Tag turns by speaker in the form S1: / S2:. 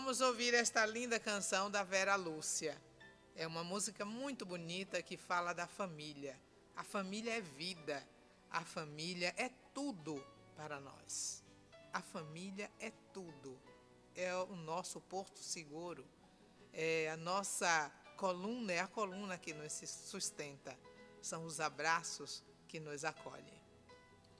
S1: Vamos ouvir esta linda canção da Vera Lúcia. É uma música muito bonita que fala da família. A família é vida, a família é tudo para nós. A família é tudo, é o nosso porto seguro, é a nossa coluna, é a coluna que nos sustenta, são os abraços que nos acolhem.